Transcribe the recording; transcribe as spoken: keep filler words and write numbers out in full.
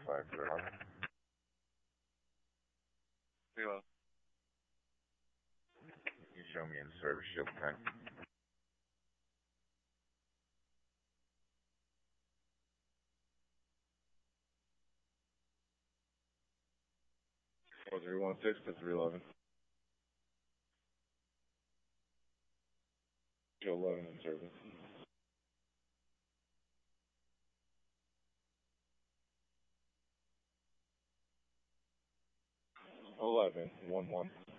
five three eleven. Hello. Can you show me in service shield ten? Four three one six to three eleven. Show eleven in service. Eleven one one.